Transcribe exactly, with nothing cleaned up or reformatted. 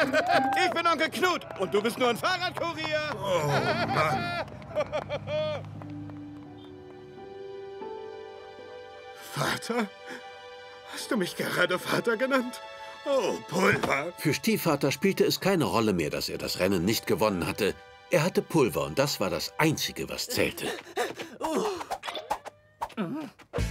Ich bin Onkel Knut und du bist nur ein Fahrradkurier. Oh, Mann. Vater? Hast du mich gerade Vater genannt? Oh, Pulver. Für Stiefvater spielte es keine Rolle mehr, dass er das Rennen nicht gewonnen hatte. Er hatte Pulver und das war das Einzige, was zählte. Uh.